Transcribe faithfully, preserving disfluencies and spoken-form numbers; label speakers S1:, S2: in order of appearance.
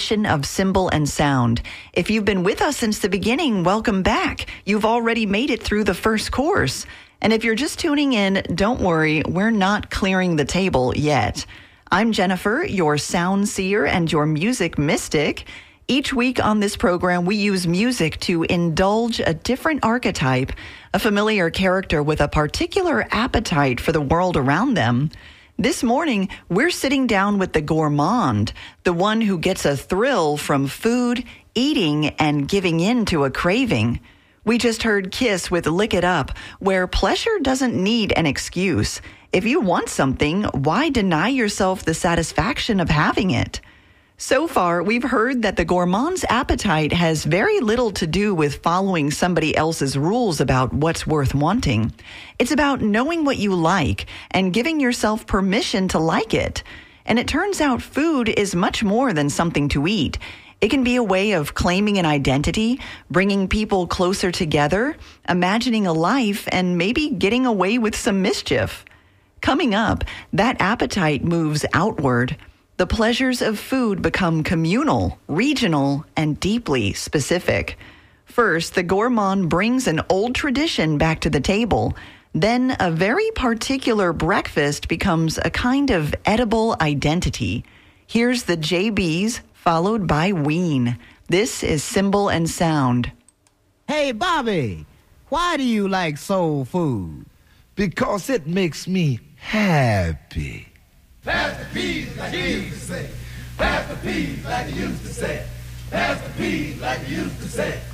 S1: kitchen of symbol and sound. If you've been with us since the beginning, welcome back. You've already made it through the first course. And if you're just tuning in, don't worry, we're not clearing the table yet. I'm Jennifer, your sound seer and your music mystic. Each week on this program, we use music to indulge a different archetype, a familiar character with a particular appetite for the world around them. This morning, we're sitting down with the gourmand, the one who gets a thrill from food, eating, and giving in to a craving. We just heard Kiss with Lick It Up, where pleasure doesn't need an excuse. If you want something, why deny yourself the satisfaction of having it? So far, we've heard that the gourmand's appetite has very little to do with following somebody else's rules about what's worth wanting. It's about knowing what you like and giving yourself permission to like it. And it turns out food is much more than something to eat. It can be a way of claiming an identity, bringing people closer together, imagining a life, and maybe getting away with some mischief. Coming up, that appetite moves outward. The pleasures of food become communal, regional, and deeply specific. First, the gourmand brings an old tradition back to the table. Then, a very particular breakfast becomes a kind of edible identity. Here's the J Bs, followed by Ween. This is Symbol and Sound.
S2: Hey, Bobby, why do you like soul food?
S3: Because it makes me happy.
S4: Pass the peas like you used to say. Pass the peas like you used to say. Pass the peas like you used to say.